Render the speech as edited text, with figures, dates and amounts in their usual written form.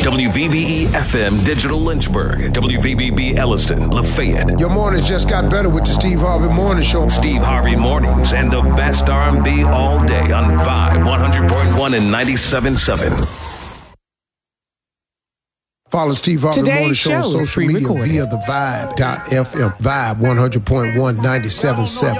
WVBE FM Digital Lynchburg, WVBB Elliston, Lafayette. Your mornings just got better with the Steve Harvey Morning Show. Steve Harvey Mornings and the best R&B all day on Vibe 100.1 and 97.7. Follow Steve Harvey Morning Show on social media via the Vibe.fm. Vibe 100.1 97.7.